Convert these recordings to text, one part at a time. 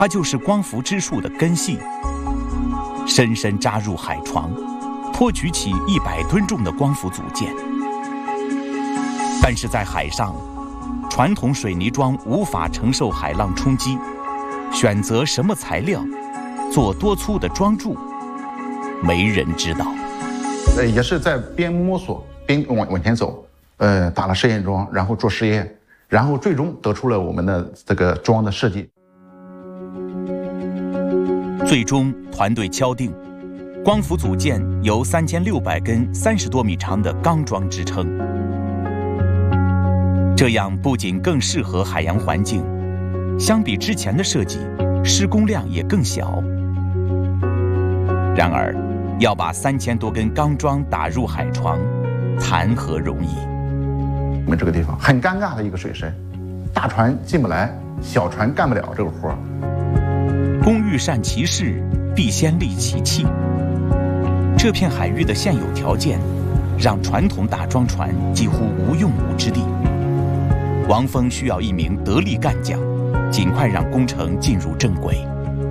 它就是光伏之树的根系，深深扎入海床，托举起100吨重的光伏组件。但是在海上，传统水泥桩无法承受海浪冲击，选择什么材料，做多粗的桩柱，没人知道。 也是在边摸索边往前走，打了试验桩，然后做实验，然后最终得出了我们的这个桩的设计。 最终团队敲定，光伏组件由3600根30多米长的钢桩支撑。这样不仅更适合海洋环境，相比之前的设计，施工量也更小。然而，要把3000多根钢桩打入海床，谈何容易？ 我们这个地方很尴尬的一个水深，大船进不来，小船干不了这个活。 工欲善其事，必先利其器。这片海域的现有条件，让传统打桩船几乎无用武之地。王峰需要一名得力干将，尽快让工程进入正轨。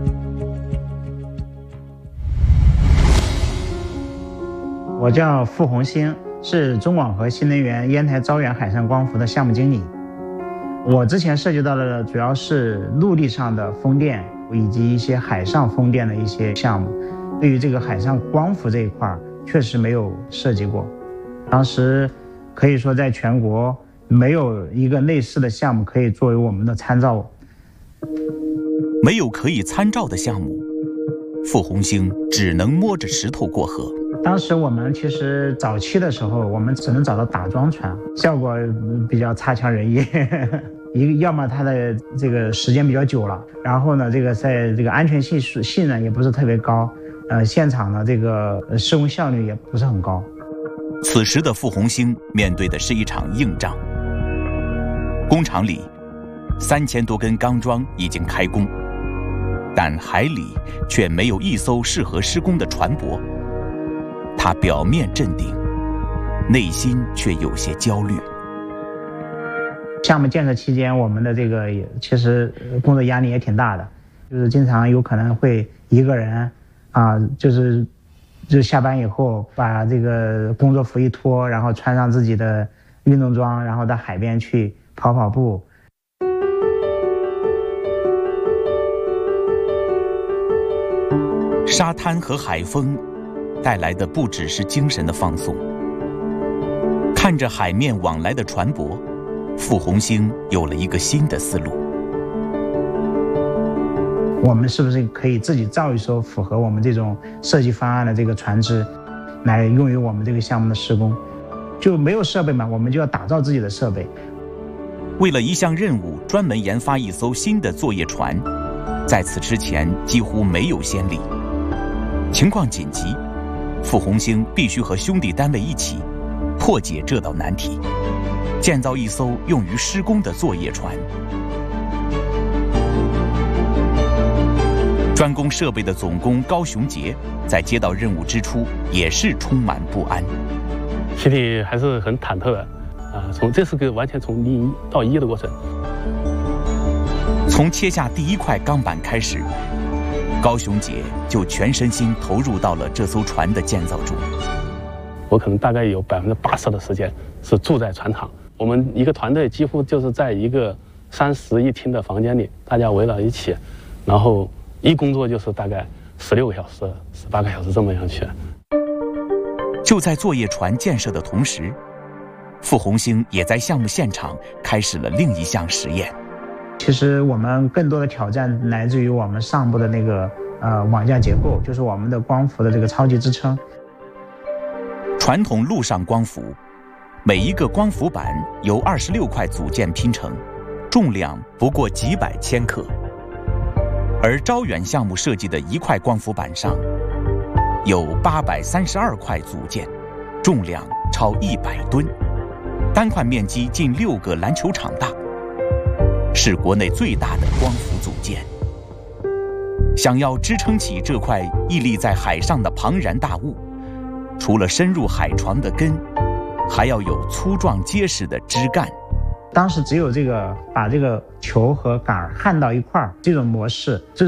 我叫傅红星，是中广核新能源烟台招远海上光伏的项目经理。我之前涉及到的主要是陆地上的风电以及一些海上风电的一些项目，对于这个海上光伏这一块确实没有涉及过。当时可以说在全国没有一个类似的项目可以作为我们的参照。 没有可以参照的项目，傅红星只能摸着石头过河。 当时我们其实早期的时候，我们只能找到打桩船，效果比较差强人意。一个要么它的这个时间比较久了，然后呢，这个在这个安全性呢也不是特别高，现场的这个施工效率也不是很高。 此时的傅红星面对的是一场硬仗。工厂里3000多根钢桩已经开工，但海里却没有一艘适合施工的船舶。他表面镇定，内心却有些焦虑。 项目建设期间，我们的这个其实工作压力也挺大的，就是经常有可能会一个人就下班以后把这个工作服一脱，然后穿上自己的运动装，然后到海边去跑跑步。 沙滩和海风带来的不只是精神的放松。看着海面往来的船舶，傅红星有了一个新的思路。 我们是不是可以自己造一艘符合我们这种设计方案的这个船只，来用于我们这个项目的施工？就没有设备嘛，我们就要打造自己的设备。 为了一项任务，专门研发一艘新的作业船，在此之前几乎没有先例。情况紧急，傅红星必须和兄弟单位一起破解这道难题，建造一艘用于施工的作业船。专攻设备的总工高雄杰在接到任务之初也是充满不安， 心里还是很忐忑的这是个完全从0到1的过程。 从切下第一块钢板开始，高雄杰就全身心投入到了这艘船的建造中。 我可能大概有80%的时间是住在船厂，我们一个团队几乎就是在一个3室1厅的房间里，大家围绕一起，然后一工作就是大概16个小时、18个小时这么样去。 就在作业船建设的同时，傅红星也在项目现场开始了另一项实验。 其实我们更多的挑战来自于我们上部的那个网架结构，就是我们的光伏的这个超级支撑。 传统陆上光伏，每一个光伏板由26块组件拼成，重量不过几百千克。而招远项目设计的一块光伏板上，有832块组件，重量超100吨，单块面积近6个篮球场大，是国内最大的光伏组件。想要支撑起这块屹立在海上的庞然大物，除了深入海床的根，还要有粗壮结实的枝干。 当时只有这个把这个球和杆焊到一块儿，这种模式，这